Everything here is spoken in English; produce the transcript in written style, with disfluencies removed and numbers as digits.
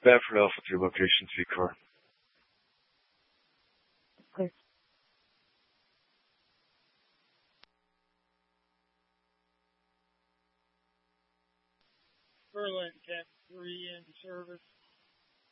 Bedford Alpha 2 location C-Car. Okay. Berlin 10-3 in service.